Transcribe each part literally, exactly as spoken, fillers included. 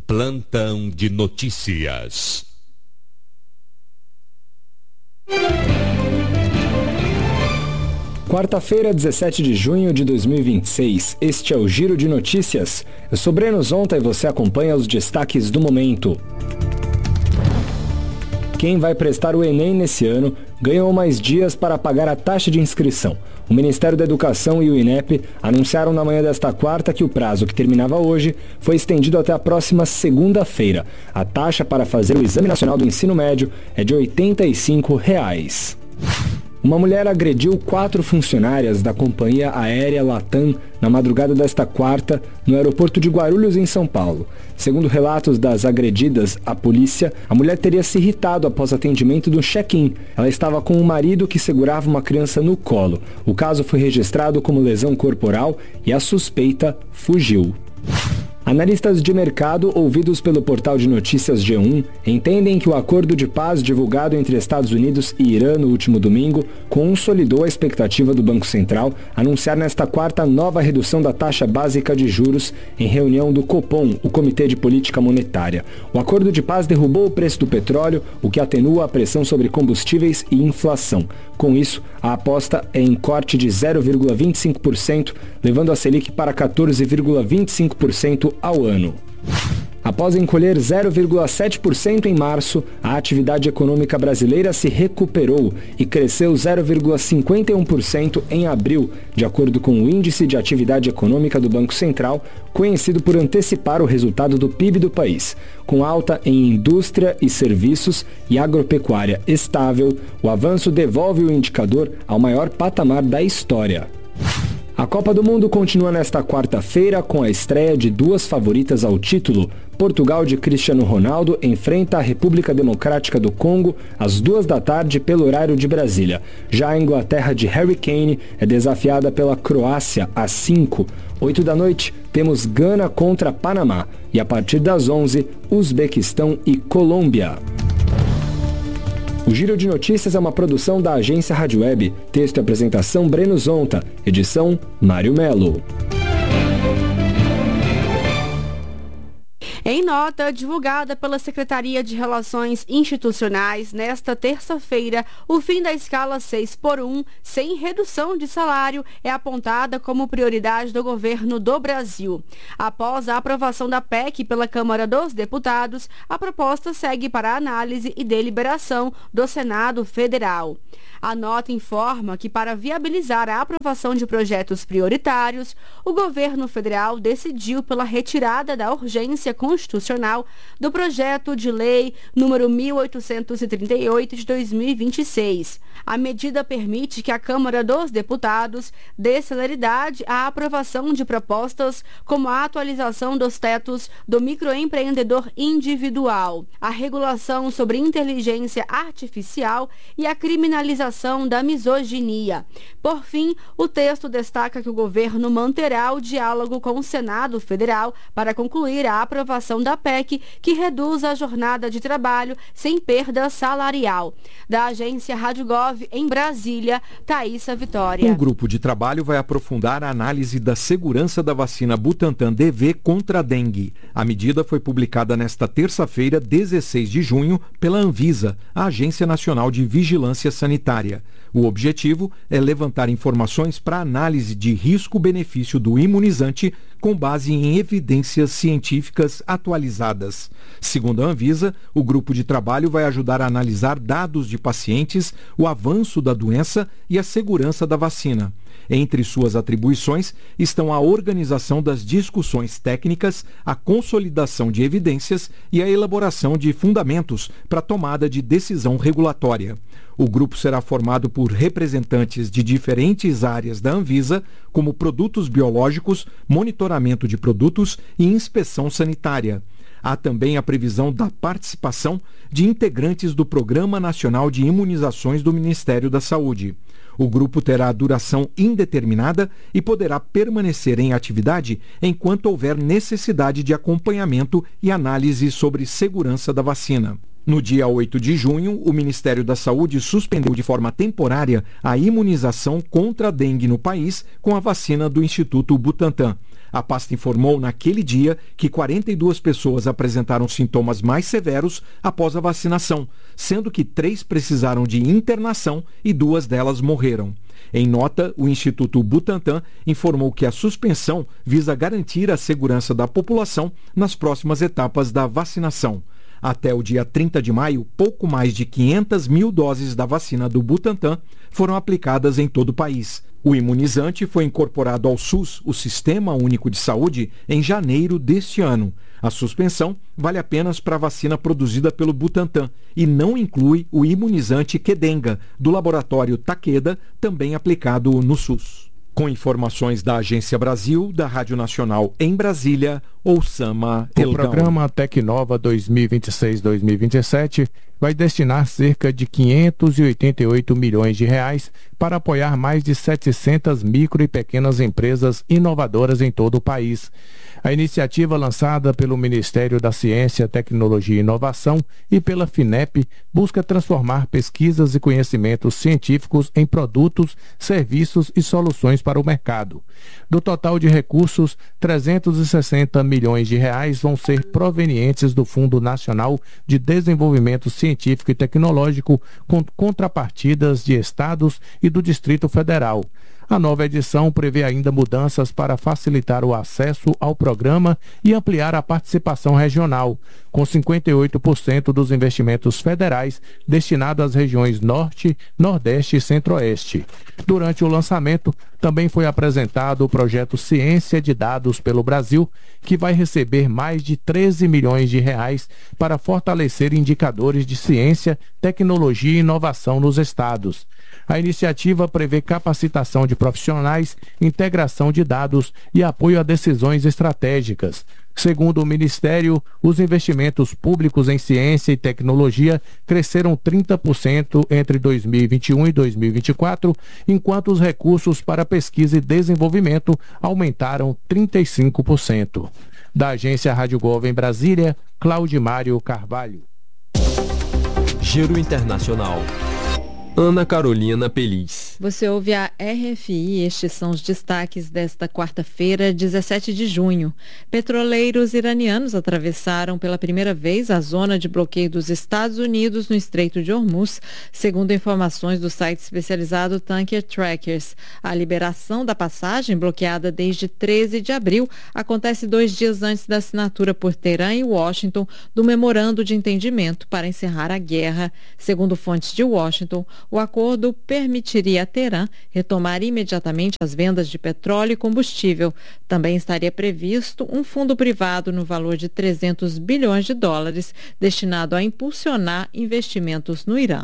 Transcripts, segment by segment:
Plantão de notícias. Quarta-feira, dezessete de junho de dois mil e vinte e seis. Este é o Giro de Notícias. Eu sou Breno Zonta e você acompanha os destaques do momento. Quem vai prestar o Enem nesse ano ganhou mais dias para pagar a taxa de inscrição. O Ministério da Educação e o INEP anunciaram na manhã desta quarta que o prazo, que terminava hoje, foi estendido até a próxima segunda-feira. A taxa para fazer o Exame Nacional do Ensino Médio é de oitenta e cinco reais. Uma mulher agrediu quatro funcionárias da companhia aérea Latam na madrugada desta quarta no aeroporto de Guarulhos, em São Paulo. Segundo relatos das agredidas à polícia, a mulher teria se irritado após atendimento do check-in. Ela estava com um marido que segurava uma criança no colo. O caso foi registrado como lesão corporal e a suspeita fugiu. Analistas de mercado, ouvidos pelo portal de notícias G um, entendem que o acordo de paz divulgado entre Estados Unidos e Irã no último domingo consolidou a expectativa do Banco Central anunciar nesta quarta nova redução da taxa básica de juros em reunião do Copom, o Comitê de Política Monetária. O acordo de paz derrubou o preço do petróleo, o que atenua a pressão sobre combustíveis e inflação. Com isso, a aposta é em corte de zero vírgula vinte e cinco por cento, levando a Selic para quatorze vírgula vinte e cinco por cento ao ano. Após encolher zero vírgula sete por cento em março, a atividade econômica brasileira se recuperou e cresceu zero vírgula cinquenta e um por cento em abril, de acordo com o Índice de Atividade Econômica do Banco Central, conhecido por antecipar o resultado do P I B do país. Com alta em indústria e serviços e agropecuária estável, o avanço devolve o indicador ao maior patamar da história. A Copa do Mundo continua nesta quarta-feira com a estreia de duas favoritas ao título. Portugal de Cristiano Ronaldo enfrenta a República Democrática do Congo às duas da tarde pelo horário de Brasília. Já a Inglaterra de Harry Kane é desafiada pela Croácia às cinco. Oito da noite temos Gana contra Panamá e a partir das onze, Uzbequistão e Colômbia. O Giro de Notícias é uma produção da agência Rádio Web. Texto e apresentação Breno Zonta. Edição Mário Melo. Em nota divulgada pela Secretaria de Relações Institucionais, nesta terça-feira, o fim da escala seis por um, sem redução de salário, é apontada como prioridade do governo do Brasil. Após a aprovação da P E C pela Câmara dos Deputados, a proposta segue para análise e deliberação do Senado Federal. A nota informa que, para viabilizar a aprovação de projetos prioritários, o governo federal decidiu pela retirada da urgência constitucional do projeto de lei número mil oitocentos e trinta e oito de dois mil e vinte e seis. A medida permite que a Câmara dos Deputados dê celeridade à aprovação de propostas como a atualização dos tetos do microempreendedor individual, a regulação sobre inteligência artificial e a criminalização da misoginia. Por fim, o texto destaca que o governo manterá o diálogo com o Senado Federal para concluir a aprovação da P E C, que reduz a jornada de trabalho sem perda salarial. Da agência Rádio Gov, em Brasília, Thaísa Vitória. Um grupo de trabalho vai aprofundar a análise da segurança da vacina Butantan D V contra a dengue. A medida foi publicada nesta terça-feira, dezesseis de junho, pela Anvisa, a Agência Nacional de Vigilância Sanitária. O objetivo é levantar informações para análise de risco-benefício do imunizante com base em evidências científicas atualizadas. Segundo a Anvisa, o grupo de trabalho vai ajudar a analisar dados de pacientes, o avanço da doença e a segurança da vacina. Entre suas atribuições estão a organização das discussões técnicas, a consolidação de evidências e a elaboração de fundamentos para a tomada de decisão regulatória. O grupo será formado por representantes de diferentes áreas da Anvisa, como produtos biológicos, monitoramento de produtos e inspeção sanitária. Há também a previsão da participação de integrantes do Programa Nacional de Imunizações do Ministério da Saúde. O grupo terá duração indeterminada e poderá permanecer em atividade enquanto houver necessidade de acompanhamento e análise sobre segurança da vacina. No dia oito de junho, o Ministério da Saúde suspendeu de forma temporária a imunização contra a dengue no país com a vacina do Instituto Butantan. A pasta informou naquele dia que quarenta e duas pessoas apresentaram sintomas mais severos após a vacinação, sendo que três precisaram de internação e duas delas morreram. Em nota, o Instituto Butantan informou que a suspensão visa garantir a segurança da população nas próximas etapas da vacinação. Até o dia trinta de maio, pouco mais de quinhentas mil doses da vacina do Butantan foram aplicadas em todo o país. O imunizante foi incorporado ao SUS, o Sistema Único de Saúde, em janeiro deste ano. A suspensão vale apenas para a vacina produzida pelo Butantan e não inclui o imunizante Qdenga, do laboratório Takeda, também aplicado no SUS. Com informações da Agência Brasil, da Rádio Nacional em Brasília, Oussama Eldão. O programa Tecnova dois mil e vinte e seis dois mil e vinte e sete vai destinar cerca de quinhentos e oitenta e oito milhões de reais para apoiar mais de setecentas micro e pequenas empresas inovadoras em todo o país. A iniciativa, lançada pelo Ministério da Ciência, Tecnologia e Inovação e pela FINEP, busca transformar pesquisas e conhecimentos científicos em produtos, serviços e soluções para o mercado. Do total de recursos, trezentos e sessenta milhões de reais vão ser provenientes do Fundo Nacional de Desenvolvimento Científico e Tecnológico, com contrapartidas de estados e do Distrito Federal. A nova edição prevê ainda mudanças para facilitar o acesso ao programa e ampliar a participação regional, com cinquenta e oito por cento dos investimentos federais destinados às regiões Norte, Nordeste e Centro-Oeste. Durante o lançamento, também foi apresentado o projeto Ciência de Dados pelo Brasil, que vai receber mais de treze milhões de reais para fortalecer indicadores de ciência, tecnologia e inovação nos estados. A iniciativa prevê capacitação de profissionais, integração de dados e apoio a decisões estratégicas. Segundo o Ministério, os investimentos públicos em ciência e tecnologia cresceram trinta por cento entre dois mil e vinte e um e dois mil e vinte e quatro, enquanto os recursos para pesquisa e desenvolvimento aumentaram trinta e cinco por cento. Da agência Rádio Gov em Brasília, Claudimário Carvalho. Giro Internacional. Ana Carolina Peliz. Você ouve a R F I, estes são os destaques desta quarta-feira, dezessete de junho. Petroleiros iranianos atravessaram pela primeira vez a zona de bloqueio dos Estados Unidos no Estreito de Hormuz, segundo informações do site especializado Tanker Trackers. A liberação da passagem, bloqueada desde treze de abril, acontece dois dias antes da assinatura por Teherã e Washington do memorando de entendimento para encerrar a guerra. Segundo fontes de Washington, o acordo permitiria a Teherã retomar imediatamente as vendas de petróleo e combustível. Também estaria previsto um fundo privado no valor de trezentos bilhões de dólares destinado a impulsionar investimentos no Irã.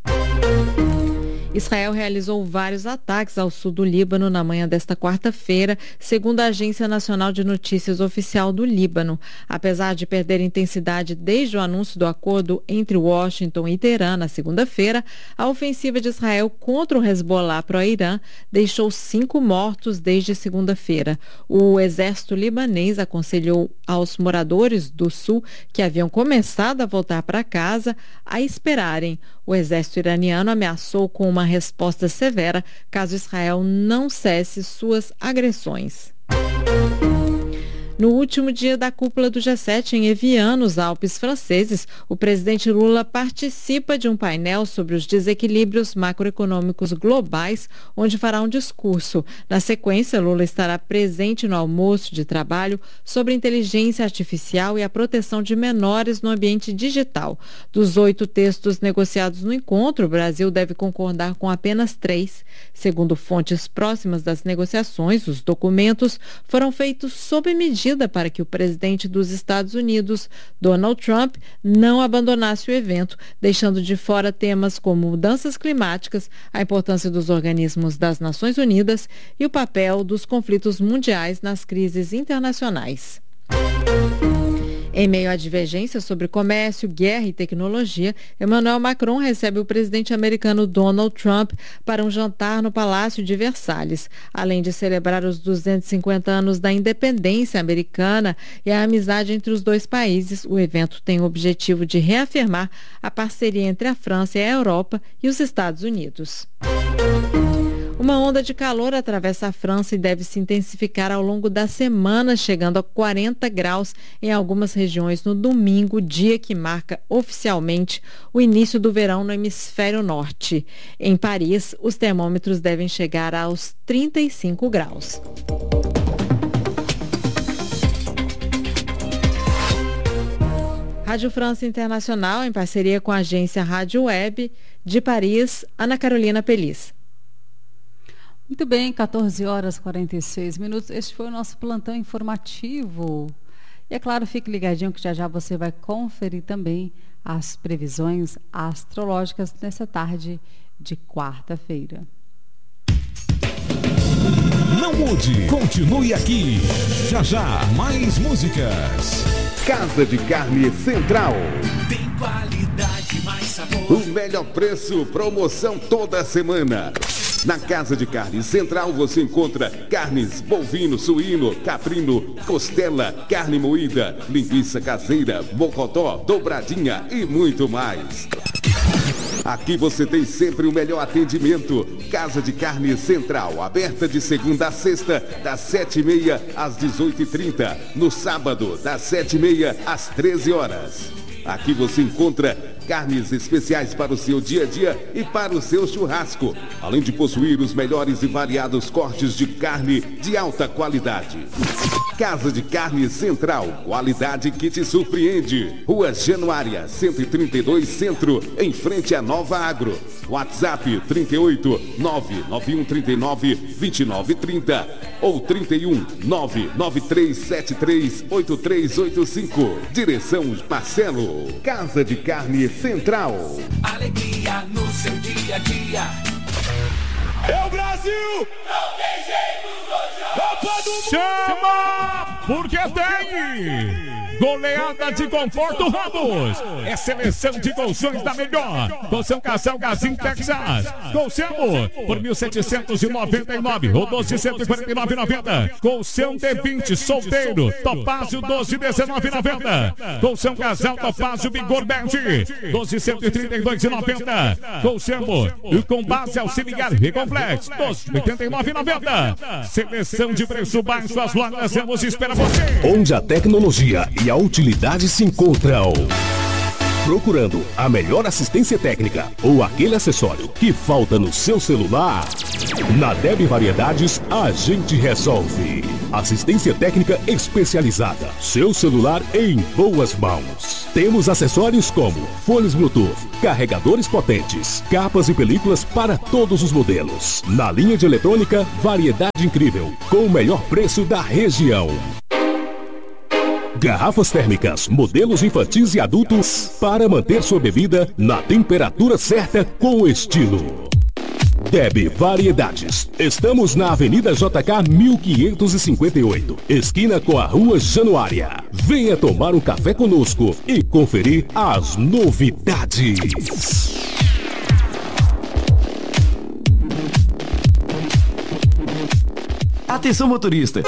Israel realizou vários ataques ao sul do Líbano na manhã desta quarta-feira, segundo a Agência Nacional de Notícias Oficial do Líbano. Apesar de perder intensidade desde o anúncio do acordo entre Washington e Teherã na segunda-feira, a ofensiva de Israel contra o Hezbollah pró-Irã deixou cinco mortos desde segunda-feira. O exército libanês aconselhou aos moradores do sul que haviam começado a voltar para casa a esperarem. O exército iraniano ameaçou com uma resposta severa caso Israel não cesse suas agressões. No último dia da cúpula do G sete em Evian, nos Alpes franceses, o presidente Lula participa de um painel sobre os desequilíbrios macroeconômicos globais, onde fará um discurso. Na sequência, Lula estará presente no almoço de trabalho sobre inteligência artificial e a proteção de menores no ambiente digital. Dos oito textos negociados no encontro, o Brasil deve concordar com apenas três. Segundo fontes próximas das negociações, os documentos foram feitos sob medida para que o presidente dos Estados Unidos, Donald Trump, não abandonasse o evento, deixando de fora temas como mudanças climáticas, a importância dos organismos das Nações Unidas e o papel dos conflitos mundiais nas crises internacionais. Em meio à divergência sobre comércio, guerra e tecnologia, Emmanuel Macron recebe o presidente americano Donald Trump para um jantar no Palácio de Versalhes. Além de celebrar os duzentos e cinquenta anos da independência americana e a amizade entre os dois países, o evento tem o objetivo de reafirmar a parceria entre a França e a Europa e os Estados Unidos. Uma onda de calor atravessa a França e deve se intensificar ao longo da semana, chegando a quarenta graus em algumas regiões no domingo, dia que marca oficialmente o início do verão no hemisfério norte. Em Paris, os termômetros devem chegar aos trinta e cinco graus. Rádio França Internacional, em parceria com a agência Rádio Web de Paris, Ana Carolina Pelis. Muito bem, quatorze horas e quarenta e seis minutos. Este foi o nosso plantão informativo. E é claro, fique ligadinho que já já você vai conferir também as previsões astrológicas nessa tarde de quarta-feira. Não mude, continue aqui. Já já, mais músicas. Casa de Carne Central. Tem qualidade, mais sabor. O melhor preço, promoção toda semana. Na Casa de Carne Central você encontra carnes bovino, suíno, caprino, costela, carne moída, linguiça caseira, mocotó, dobradinha e muito mais. Aqui você tem sempre o melhor atendimento. Casa de Carne Central, aberta de segunda a sexta, das sete e meia às dezoito e trinta. No sábado, das sete e meia às treze horas. Aqui você encontra carnes especiais para o seu dia a dia e para o seu churrasco, além de possuir os melhores e variados cortes de carne de alta qualidade. Casa de Carne Central, qualidade que te surpreende. Rua Januária, cento e trinta e dois Centro, em frente à Nova Agro. WhatsApp trinta e oito, nove nove um trinta e nove, vinte e nove trinta ou trinta e um, nove nove três sete três, oito três oito cinco. Direção Marcelo. Casa de Carne Central. Alegria no seu dia a dia. É o Brasil! Não tem jeito, Copa do Mundo! Chama! Porque tem! Goleada de Conforto Ramos. É seleção de colchões da melhor. Colchão Casal Gazin Texas. Colchão por mil setecentos e noventa e nove ou doze cento e quarenta e nove reais e noventa centavos. Colchão D vinte solteiro. Topázio doze dezenove reais e noventa centavos. Colchão Casal Topázio Vigor Bege. doze cento e trinta e dois reais e noventa centavos. Colchão e com base auxiliar Recomplex. doze oitenta e nove reais e noventa centavos. Seleção de preço baixo. As lojas Ramos espera você. Onde a tecnologia e a utilidade se encontram. Procurando a melhor assistência técnica ou aquele acessório que falta no seu celular? Na Deb Variedades a gente resolve. Assistência técnica especializada. Seu celular em boas mãos. Temos acessórios como fones Bluetooth, carregadores potentes, capas e películas para todos os modelos. Na linha de eletrônica, variedade incrível, com o melhor preço da região. Garrafas térmicas, modelos infantis e adultos, para manter sua bebida na temperatura certa com estilo. Deb Variedades. Estamos na Avenida J K mil quinhentos e cinquenta e oito, esquina com a Rua Januária. Venha tomar um café conosco e conferir as novidades. Atenção, motorista!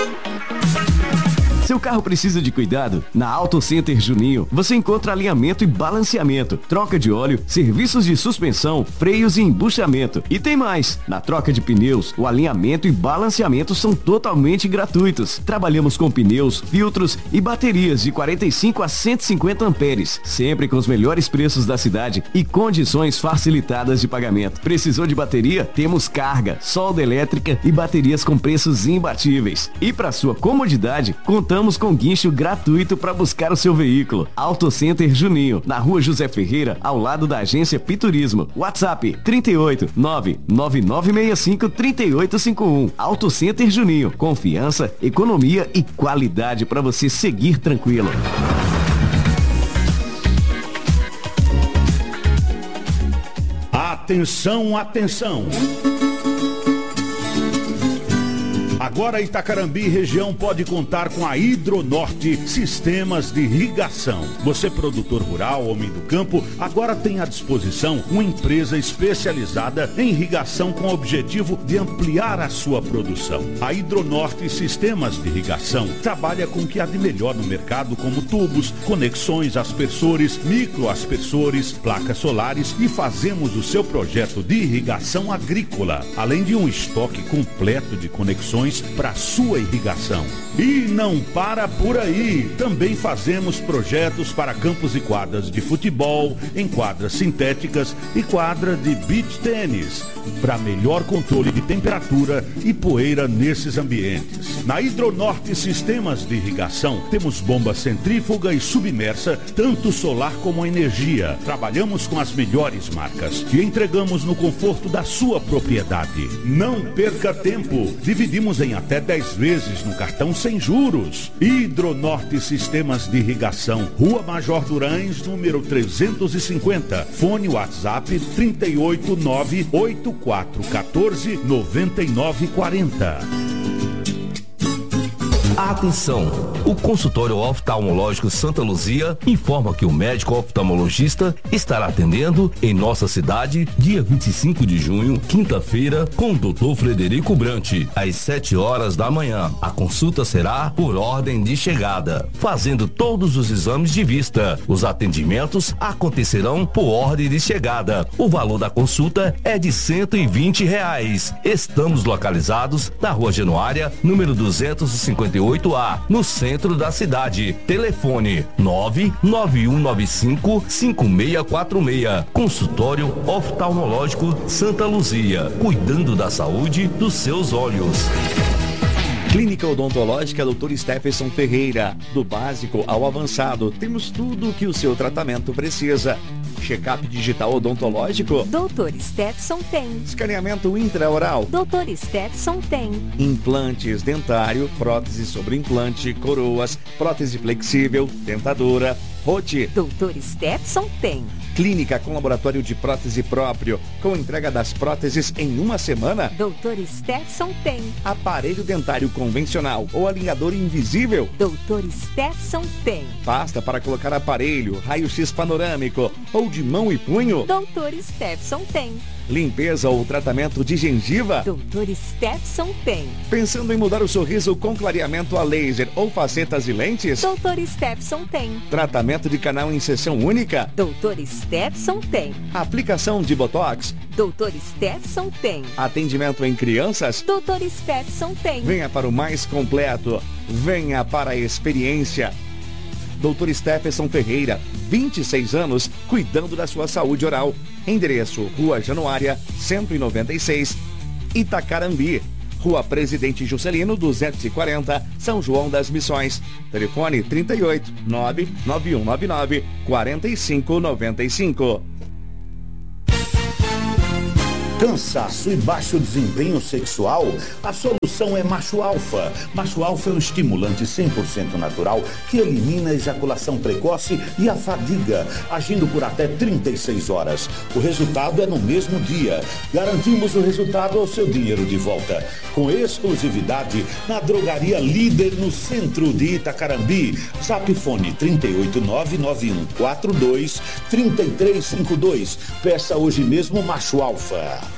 Seu carro precisa de cuidado? Na Auto Center Juninho, você encontra alinhamento e balanceamento, troca de óleo, serviços de suspensão, freios e embuchamento. E tem mais! Na troca de pneus, o alinhamento e balanceamento são totalmente gratuitos. Trabalhamos com pneus, filtros e baterias de quarenta e cinco a cento e cinquenta amperes, sempre com os melhores preços da cidade e condições facilitadas de pagamento. Precisou de bateria? Temos carga, solda elétrica e baterias com preços imbatíveis. E para sua comodidade, contamos com guincho gratuito para buscar o seu veículo. Auto Center Juninho, na Rua José Ferreira, ao lado da agência Piturismo. WhatsApp trinta e oito, nove nove nove seis cinco, três oito cinco um. Auto Center Juninho, confiança, economia e qualidade para você seguir tranquilo. Atenção, atenção! Agora Itacarambi e região pode contar com a Hidronorte Sistemas de Irrigação. Você, produtor rural, homem do campo, agora tem à disposição uma empresa especializada em irrigação com o objetivo de ampliar a sua produção. A Hidronorte Sistemas de Irrigação trabalha com o que há de melhor no mercado, como tubos, conexões, aspersores, microaspersores, placas solares, e fazemos o seu projeto de irrigação agrícola, além de um estoque completo de conexões para sua irrigação. E não para por aí, também fazemos projetos para campos e quadras de futebol, em quadras sintéticas e quadra de beach tênis, para melhor controle de temperatura e poeira nesses ambientes. Na Hidronorte Sistemas de Irrigação, temos bomba centrífuga e submersa, tanto solar como energia. Trabalhamos com as melhores marcas e entregamos no conforto da sua propriedade. Não perca tempo, dividimos em até dez vezes no cartão sem juros. Hidronorte Sistemas de Irrigação, Rua Major Durães, número trezentos e cinquenta. Fone WhatsApp trinta e oito, nove oito quatro um quatro, nove nove quatro zero. Atenção! O consultório oftalmológico Santa Luzia informa que o médico oftalmologista estará atendendo em nossa cidade dia vinte e cinco de junho, quinta-feira, com o doutor Frederico Brante, às sete horas da manhã. A consulta será por ordem de chegada, fazendo todos os exames de vista. Os atendimentos acontecerão por ordem de chegada. O valor da consulta é de cento e vinte reais. Estamos localizados na Rua Januária, número duzentos e cinquenta e oito A, no centro da cidade. Telefone nove nove um nove cinco, cinco seis quatro seis. Consultório Oftalmológico Santa Luzia, cuidando da saúde dos seus olhos. Clínica Odontológica doutor Stephenson Ferreira. Do básico ao avançado, temos tudo o que o seu tratamento precisa. Check-up digital odontológico? doutor Stephenson tem. Escaneamento intraoral? doutor Stephenson tem. Implantes dentário, prótese sobre implante, coroas, prótese flexível, dentadura, rote? doutor Stephenson tem. Clínica com laboratório de prótese próprio, com entrega das próteses em uma semana? doutor Stephenson tem. Aparelho dentário convencional ou alinhador invisível? doutor Stephenson tem. Pasta para colocar aparelho, raio-x panorâmico ou de mão e punho? doutor Stephenson tem. Limpeza ou tratamento de gengiva? doutor Stephenson tem. Pensando em mudar o sorriso com clareamento a laser ou facetas e lentes? doutor Stephenson tem. Tratamento de canal em sessão única? doutor Stephenson tem. Aplicação de botox? doutor Stephenson tem. Atendimento em crianças? doutor Stephenson tem. Venha para o mais completo. Venha para a experiência. doutor Stephenson Ferreira, vinte e seis anos, cuidando da sua saúde oral. Endereço: Rua Januária, cento e noventa e seis, Itacarambi. Rua Presidente Juscelino, duzentos e quarenta, São João das Missões. Telefone trinta e oito, nove nove um nove nove, quatro cinco nove cinco. Cansaço e baixo desempenho sexual? A solução é Macho Alfa. Macho Alfa é um estimulante cem por cento natural que elimina a ejaculação precoce e a fadiga, agindo por até trinta e seis horas. O resultado é no mesmo dia. Garantimos o resultado ao seu dinheiro de volta. Com exclusividade na drogaria líder no centro de Itacarambi. Zap Fone trinta e oito, nove nove um quatro dois, três três cinco dois. Peça hoje mesmo Macho Alfa.